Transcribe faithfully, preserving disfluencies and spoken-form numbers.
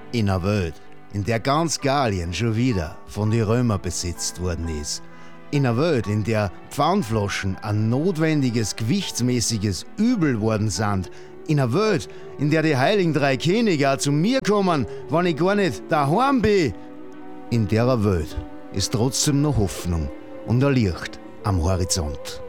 In einer Welt, in der ganz Gallien schon wieder von den Römern besetzt worden ist. In einer Welt, in der Pfandflaschen ein notwendiges, gewichtsmäßiges Übel worden sind. In einer Welt, in der die heiligen drei Könige auch zu mir kommen, wenn ich gar nicht daheim bin. In der Welt ist trotzdem noch Hoffnung und ein Licht am Horizont.